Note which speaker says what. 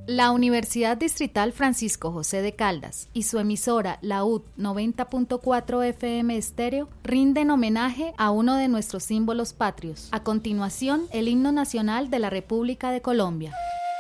Speaker 1: La Universidad Distrital Francisco José de Caldas y su emisora la UD 90.4 FM Estéreo rinden homenaje a uno de nuestros símbolos patrios. A continuación, el himno nacional de la República de Colombia.